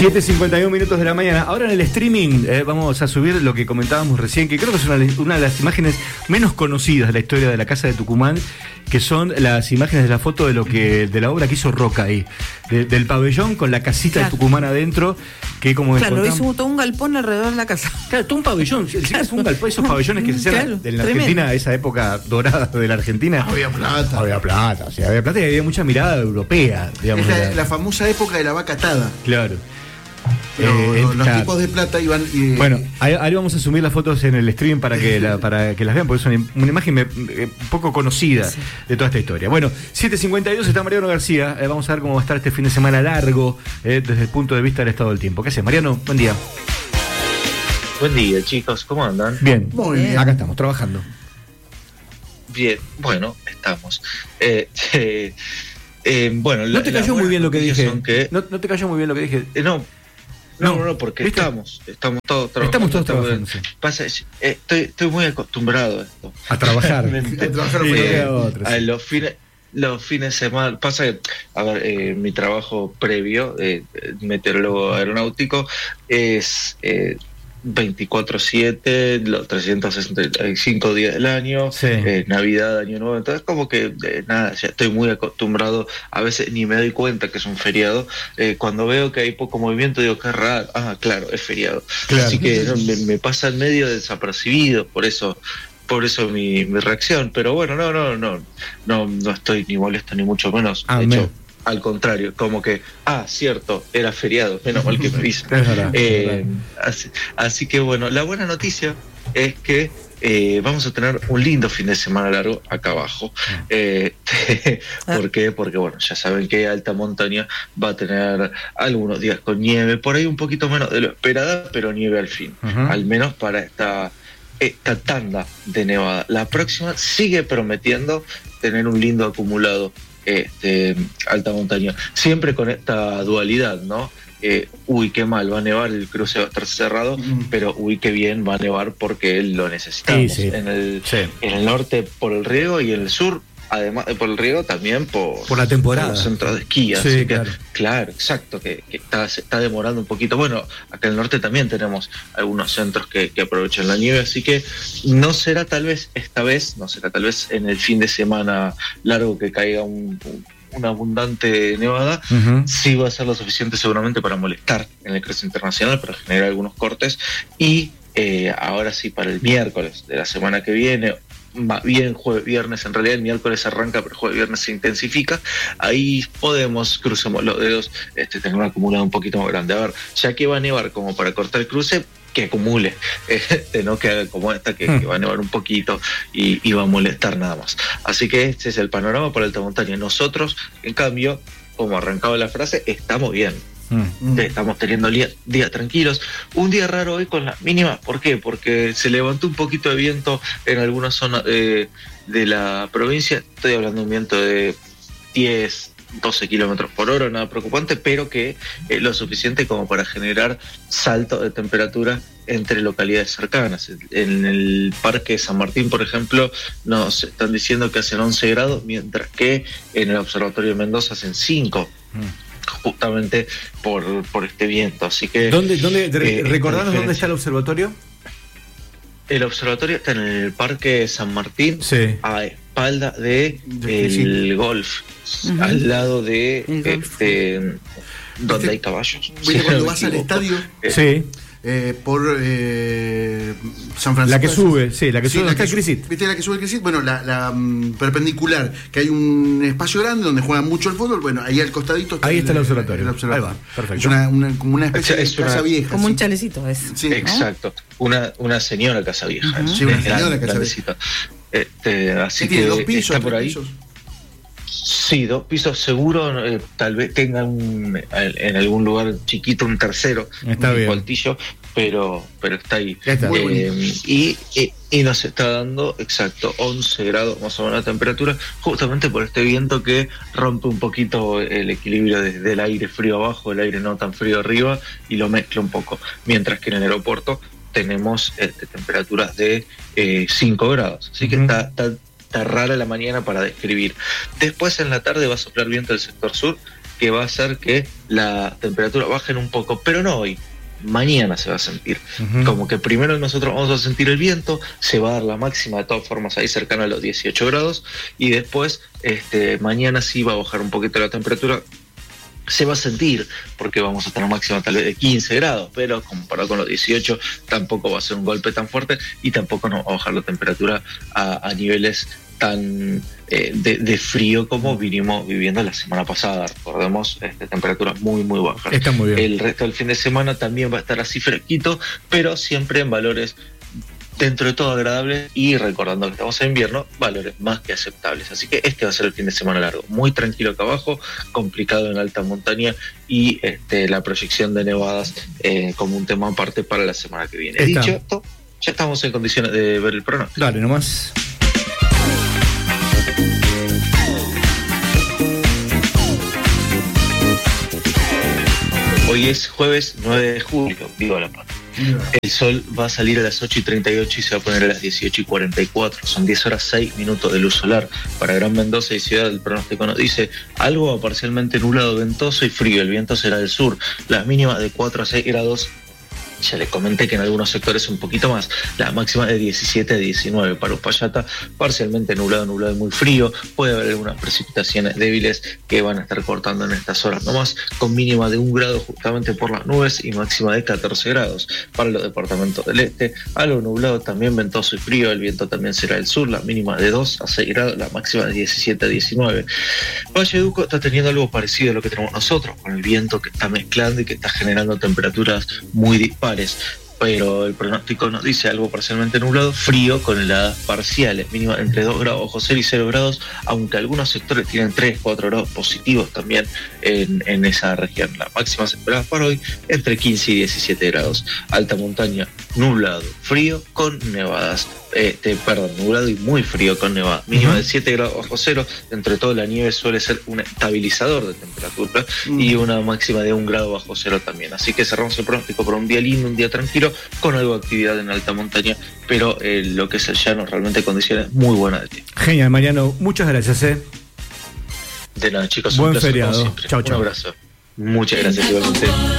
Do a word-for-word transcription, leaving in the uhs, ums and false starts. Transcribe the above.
siete cincuenta y uno minutos de la mañana. Ahora en el streaming eh, vamos a subir lo que comentábamos recién, que creo que es una, una de las imágenes menos conocidas de la historia de la Casa de Tucumán, que son las imágenes de la foto de lo que de la obra que hizo Roca ahí, de, del pabellón con la casita claro. de Tucumán adentro, que como claro, hizo todo un galpón alrededor de la casa. Claro, todo un pabellón, claro. Es un galpón, esos pabellones que se hacían claro, en la Argentina, esa época dorada de la Argentina. Había plata. Había plata, o sea, había plata y había mucha mirada europea, digamos. Es la, la famosa época de la vaca atada. Claro. Los, eh, los claro. tipos de plata iban. Eh, bueno, ahí, ahí vamos a subir las fotos en el stream para que, la, para que las vean, porque es una, una imagen me, eh, poco conocida sí. de toda esta historia. Bueno, siete cincuenta y dos está Mariano García. Eh, vamos a ver cómo va a estar este fin de semana largo eh, desde el punto de vista del estado del tiempo. ¿Qué haces, Mariano? Buen día. Buen día, chicos. ¿Cómo andan? Bien. Muy bien. Acá estamos, trabajando. Bien, bueno, estamos. Eh, eh, eh, bueno, no te la, cayó muy bien lo que dije. Que... No, no te cayó muy bien lo que dije. Eh, no. No, no, no, porque ¿viste? estamos, estamos todos trabajando. Estamos todos trabajando. Sí. Pasa, eh, estoy, estoy muy acostumbrado a esto. A trabajar. a trabajar eh, a otros, sí. A los fines, los fines de semana. Pasa que, a ver, eh, mi trabajo previo, eh, meteorólogo aeronáutico, es eh, veinticuatro siete, los trescientos sesenta y cinco días del año, sí. eh, Navidad, Año Nuevo, entonces como que eh, nada, ya estoy muy acostumbrado, a veces ni me doy cuenta que es un feriado, eh, cuando veo que hay poco movimiento digo qué raro, ah claro, es feriado, claro. Así que no, me, me pasa en medio desapercibido, por eso por eso mi, mi reacción, pero bueno, no, no, no, no, no estoy ni molesto ni mucho menos, de hecho, al contrario, como que, ah, cierto, era feriado, menos mal que me avisan. eh, así, así que bueno, la buena noticia es que eh, vamos a tener un lindo fin de semana largo acá abajo. Eh, ¿Por qué? Porque bueno, ya saben que alta montaña va a tener algunos días con nieve, por ahí un poquito menos de lo esperada, pero nieve al fin, uh-huh. al menos para esta... esta tanda de nevada. La próxima sigue prometiendo tener un lindo acumulado este, alta montaña, siempre con esta dualidad, ¿no? Eh, uy, qué mal, va a nevar, el cruce va a estar cerrado, mm. pero uy, qué bien, va a nevar porque lo necesitamos. Sí, sí. En el, sí. en el norte por el riego y en el sur, además de por el riego, también por, por la temporada. Por los centros de esquí. Sí, así claro. que, claro, exacto, que, que está, se está demorando un poquito. Bueno, acá en el norte también tenemos algunos centros que, que aprovechan la nieve, así que no será tal vez esta vez, no será tal vez en el fin de semana largo que caiga un, un una abundante nevada, uh-huh. sí va a ser lo suficiente seguramente para molestar en el cruce internacional, para generar algunos cortes, y eh, ahora sí para el miércoles de la semana que viene, bien jueves, viernes, en realidad el miércoles arranca, pero jueves, viernes se intensifica, ahí podemos, crucemos los dedos, este, tener un acumulado un poquito más grande. A ver, ya que va a nevar como para cortar el cruce, que acumule, este, no que haga como esta que, que va a nevar un poquito y, y va a molestar nada más. Así que este es el panorama para alta montaña. Nosotros, en cambio, como arrancaba la frase, estamos bien. Mm. Estamos teniendo días día tranquilos. Un día raro hoy con las mínimas. ¿Por qué? Porque se levantó un poquito de viento en alguna zona de, de la provincia. Estoy hablando de un viento de diez, doce kilómetros por hora, nada preocupante, pero que es lo suficiente como para generar saltos de temperatura entre localidades cercanas. En el Parque San Martín, por ejemplo, nos están diciendo que hacen once grados, mientras que en el Observatorio de Mendoza hacen cinco. Mm. Justamente por, por este viento. Así que ¿Dónde, dónde, eh, recordanos dónde está el observatorio? El observatorio está en el Parque San Martín, sí. a espalda de, de el sí. golf, uh-huh. al lado de este, donde este, hay caballos. ¿Viste sí, cuando vas al estadio? Eh, sí. Eh, por eh, San Francisco. La que sube, sí, la que sí, sube, la que está el Crisit. ¿Viste la que sube el Crisit? Bueno, la, la um, perpendicular, que hay un espacio grande donde juegan mucho el fútbol. Bueno, ahí al costadito está ahí está el, el, observatorio. el observatorio. Ahí va, perfecto. Es una, una, como una especie es de una, casa vieja. Como ¿sí? un chalecito es. Sí, exacto. ¿No? Una, una señora casa vieja. Uh-huh. Sí, una señora casa vieja. Este, así que tiene dos pisos, está por ahí. Pisos? Sí, dos pisos seguro, eh, tal vez tengan un, en algún lugar chiquito un tercero, está un bien. Cuartillo, pero pero está ahí. Está eh, y, y, y nos está dando, exacto, once grados más o menos de temperatura, justamente por este viento que rompe un poquito el equilibrio de, del aire frío abajo, el aire no tan frío arriba, y lo mezcla un poco. Mientras que en el aeropuerto tenemos este, temperaturas de eh, cinco grados, así uh-huh. que está... está Está rara la mañana para describir. Después en la tarde va a soplar viento del sector sur, que va a hacer que la temperatura baje un poco, pero no hoy. Mañana se va a sentir. Uh-huh. Como que primero nosotros vamos a sentir el viento, se va a dar la máxima de todas formas ahí cercana a los dieciocho grados, y después este, mañana sí va a bajar un poquito la temperatura. Se va a sentir, porque vamos a tener máxima tal vez de quince grados, pero comparado con los dieciocho tampoco va a ser un golpe tan fuerte y tampoco nos va a bajar la temperatura a, a niveles tan eh, de, de frío como vinimos viviendo la semana pasada. Recordemos, este, temperaturas muy muy bajas. Está muy bien. El resto del fin de semana también va a estar así fresquito, pero siempre en valores dentro de todo agradables, y recordando que estamos en invierno, valores más que aceptables. Así que este va a ser el fin de semana largo, muy tranquilo acá abajo, complicado en alta montaña, y este, la proyección de nevadas eh, como un tema aparte para la semana que viene. Está. Dicho esto, ya estamos en condiciones de ver el pronóstico. Dale, nomás. Hoy es jueves nueve de julio, digo la paz. El sol va a salir a las ocho y treinta y ocho y se va a poner a las dieciocho y cuarenta y cuatro. Son diez horas seis minutos de luz solar. Para Gran Mendoza y Ciudad, el pronóstico nos dice algo parcialmente nublado, ventoso y frío. El viento será del sur. Las mínimas de cuatro a seis grados. Ya les comenté que en algunos sectores un poquito más. La máxima de diecisiete a diecinueve. Para Uspallata, parcialmente nublado, nublado y muy frío. Puede haber algunas precipitaciones débiles que van a estar cortando en estas horas nomás, con mínima de un grado justamente por las nubes y máxima de catorce grados. Para los departamentos del este, algo nublado, también ventoso y frío. El viento también será del sur. La mínima de dos a seis grados. La máxima de diecisiete a diecinueve. Valleduco está teniendo algo parecido a lo que tenemos nosotros, con el viento que está mezclando y que está generando temperaturas muy dispares. Pero el pronóstico nos dice algo parcialmente nublado, frío con heladas parciales, mínima entre dos grados bajo cero y cero grados, aunque algunos sectores tienen tres, cuatro grados positivos también en, en esa región. Las máximas esperadas para hoy entre quince y diecisiete grados. Alta montaña, nublado, frío con nevadas. Este, perdón, nublado y muy frío con nevada, mínima uh-huh. de siete grados bajo cero. Entre todo, la nieve suele ser un estabilizador de temperatura uh-huh. y una máxima de un grado bajo cero también. Así que cerramos el pronóstico por un día lindo, un día tranquilo, con algo de actividad en alta montaña, pero eh, lo que es el llano realmente condiciones muy buenas de tiempo. Genial, Mariano, muchas gracias. ¿eh? De nada, chicos, buen un placer, feriado. Chau, chau. Un abrazo. Muchas gracias, igualmente.